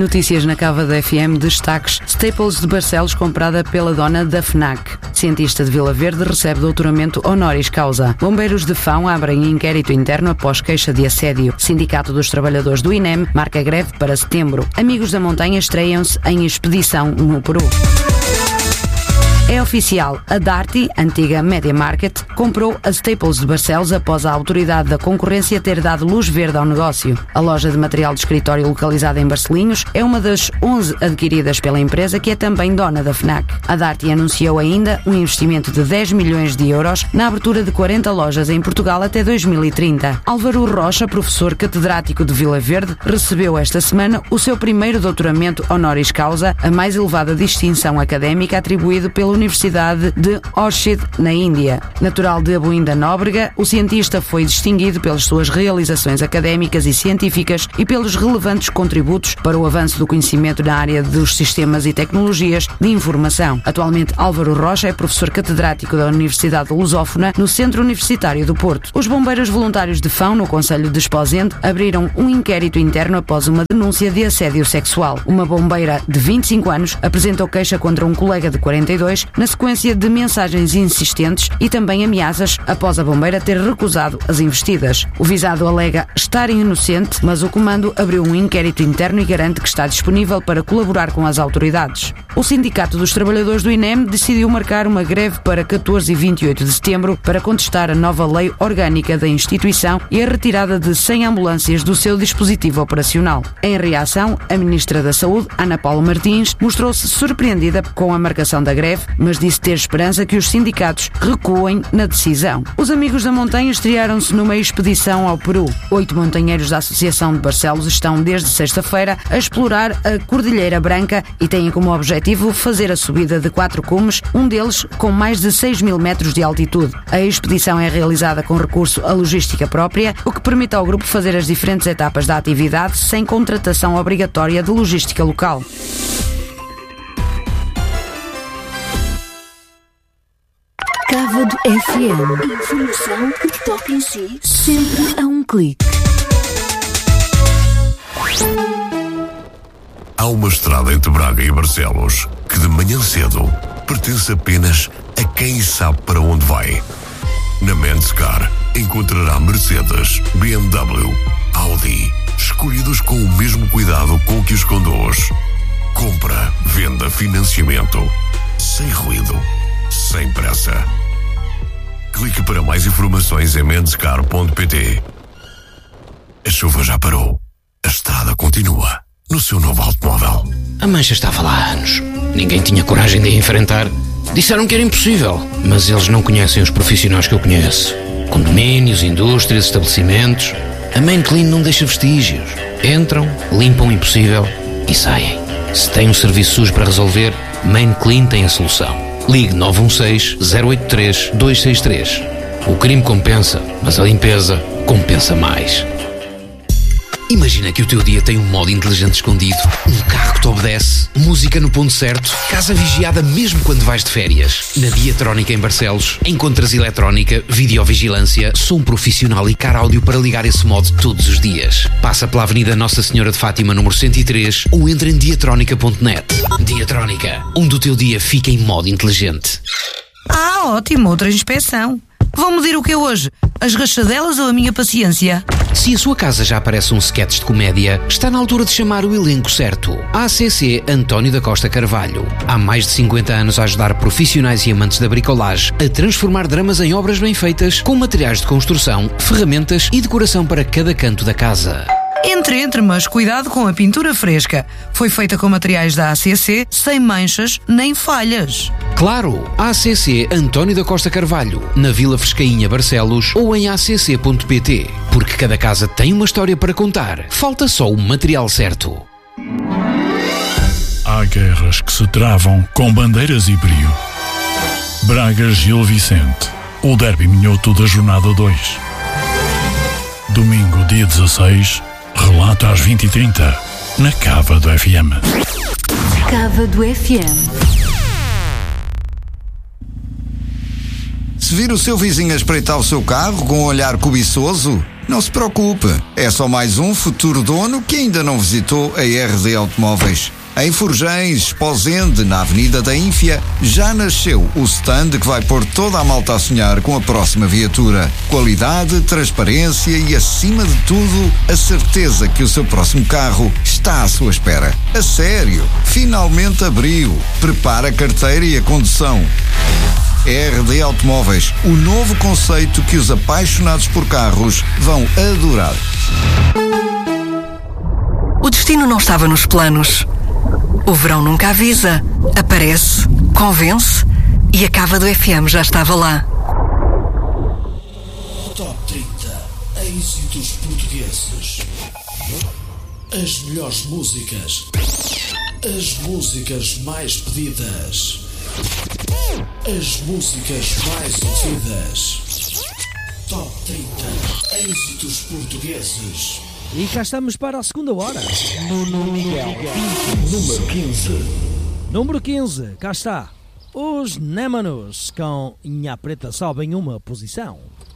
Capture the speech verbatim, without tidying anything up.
Notícias na Cava da F M, destaques. Staples de Barcelos comprada pela dona da FNAC. Cientista de Vila Verde recebe doutoramento honoris causa. Bombeiros de Fão abrem inquérito interno após queixa de assédio. Sindicato dos Trabalhadores do I N E M marca greve para setembro. Amigos da Montanha estreiam-se em expedição no Peru. É oficial, a Darty, antiga Media Market, comprou a Staples de Barcelos após a autoridade da concorrência ter dado luz verde ao negócio. A loja de material de escritório localizada em Barcelinhos é uma das onze adquiridas pela empresa, que é também dona da FNAC. A Darty anunciou ainda um investimento de dez milhões de euros na abertura de quarenta lojas em Portugal até dois mil e trinta. Álvaro Rocha, professor catedrático de Vila Verde, recebeu esta semana o seu primeiro doutoramento honoris causa, a mais elevada distinção académica atribuído pela Universidade de Orchid, na Índia. Natural de Abuinda Nóbrega, o cientista foi distinguido pelas suas realizações académicas e científicas e pelos relevantes contributos para o avanço do conhecimento na área dos sistemas e tecnologias de informação. Atualmente, Álvaro Rocha é professor catedrático da Universidade Lusófona no Centro Universitário do Porto. Os bombeiros voluntários de Fão, no concelho de Esposende, abriram um inquérito interno após uma denúncia de assédio sexual. Uma bombeira de vinte e cinco anos apresentou queixa contra um colega de quarenta e dois na sequência de mensagens insistentes e também ameaças após a bombeira ter recusado as investidas. O visado alega estar inocente, mas o comando abriu um inquérito interno e garante que está disponível para colaborar com as autoridades. O Sindicato dos Trabalhadores do I N E M decidiu marcar uma greve para catorze e vinte e oito de setembro para contestar a nova lei orgânica da instituição e a retirada de cem ambulâncias do seu dispositivo operacional. Em reação, a Ministra da Saúde, Ana Paula Martins, mostrou-se surpreendida com a marcação da greve, mas disse ter esperança que os sindicatos recuem na decisão. Os Amigos da Montanha estrearam-se numa expedição ao Peru. Oito montanheiros da Associação de Barcelos estão desde sexta-feira a explorar a Cordilheira Branca e têm como objetivo fazer a subida de quatro cumes, um deles com mais de seis mil metros de altitude. A expedição é realizada com recurso à logística própria, o que permite ao grupo fazer as diferentes etapas da atividade sem contratação obrigatória de logística local. Cávado F M. Informação que toca em si, sempre a um clique. Há uma estrada entre Braga e Barcelos que de manhã cedo pertence apenas a quem sabe para onde vai. Na Menscar encontrará Mercedes, B M W, Audi, escolhidos com o mesmo cuidado com que os conduz. Compra, venda, financiamento, sem ruído, sem pressa. Clique para mais informações em menscar ponto pt. A chuva já parou. A estrada continua no seu novo automóvel. A mancha estava lá há anos. Ninguém tinha coragem de a enfrentar. Disseram que era impossível, mas eles não conhecem os profissionais que eu conheço. Condomínios, indústrias, estabelecimentos. A Main Clean não deixa vestígios. Entram, limpam o impossível e saem. Se tem um serviço sujo para resolver, Main Clean tem a solução. Ligue nove um seis, zero oito três, dois seis três. O crime compensa, mas a limpeza compensa mais. Imagina que o teu dia tem um modo inteligente escondido, um carro que te obedece, música no ponto certo, casa vigiada mesmo quando vais de férias. Na Diatrónica em Barcelos, encontras eletrónica, videovigilância, som profissional e car áudio para ligar esse modo todos os dias. Passa pela Avenida Nossa Senhora de Fátima, número cento e três, ou entra em diatrónica ponto net. Diatrónica, onde o teu dia fica em modo inteligente. Ah, ótimo, outra inspeção. Vão medir o que é hoje? As rachadelas ou a minha paciência? Se a sua casa já aparece um sketch de comédia, está na altura de chamar o elenco certo. A C C António da Costa Carvalho. Há mais de cinquenta anos a ajudar profissionais e amantes da bricolagem a transformar dramas em obras bem feitas, com materiais de construção, ferramentas e decoração para cada canto da casa. Entre, entre, mas cuidado com a pintura fresca. Foi feita com materiais da A C C, sem manchas nem falhas. Claro, A C C António da Costa Carvalho, na Vila Frescainha, Barcelos, ou em a c c ponto p t. Porque cada casa tem uma história para contar. Falta só o material certo. Há guerras que se travam com bandeiras e brio. Braga Gil Vicente. O derby minhoto da jornada dois. Domingo, dia dezasseis, relato às vinte e trinta, na Cava do F M. Cava do F M. Se vir o seu vizinho a espreitar o seu carro com um olhar cobiçoso, Não se preocupe, é só mais um futuro dono que ainda não visitou a R D Automóveis. Em Forjães, Esposende, na Avenida da Ínfia, já nasceu o stand que vai pôr toda a malta a sonhar com a próxima viatura. Qualidade, transparência e, acima de tudo, a certeza que o seu próximo carro está à sua espera. A sério, finalmente abriu. Prepara a carteira e a condução. R D Automóveis, o novo conceito que os apaixonados por carros vão adorar. O destino não estava nos planos. O verão nunca avisa, aparece, convence e a Cava do F M já estava lá. Top trinta êxitos portugueses. As melhores músicas. As músicas mais pedidas. As músicas mais ouvidas. Top trinta êxitos portugueses. E cá estamos para a segunda hora. Nuno Miguel. Número quinze. Número quinze, cá está. Os Némanos com Nha Preta sobem uma posição.